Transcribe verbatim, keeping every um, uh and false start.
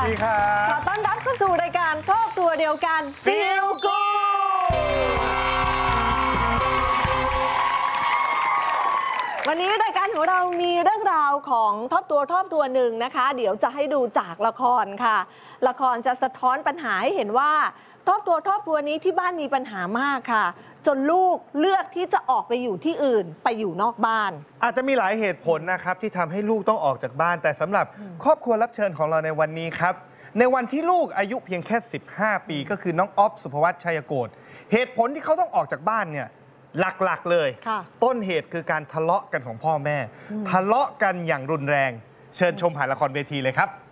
ดีครับขอต้อนรับเข้าสู่รายการครอบครัวเดียวกัน Feel Good วันนี้รายการของเรามีเรื่องราวของทอบตัวทอบตัวหนึ่งนะคะเดี๋ยวจะให้ดูจากละครค่ะละครจะสะท้อนปัญหาให้เห็นว่าทอบตัวทอบตัวนี้ที่บ้านมีปัญหามากค่ะจนลูกเลือกที่จะออกไปอยู่ที่อื่นไปอยู่นอกบ้านอาจจะมีหลายเหตุผลนะครับที่ทำให้ลูกต้องออกจากบ้านแต่สำหรับครอบครัวรับเชิญของเราในวันนี้ครับในวันที่ลูกอายุเพียงแค่สิบห้าปีก็คือน้องอ๊อฟสุภวัฒน์ชัยโกฏเหตุผลที่เขาต้องออกจากบ้านเนี่ยหลักๆเลยต้นเหตุคือการทะเลาะกันของพ่อแม่ทะเลาะกันอย่างรุนแรงเชิญชมผ่านละครเวทีเลยครับ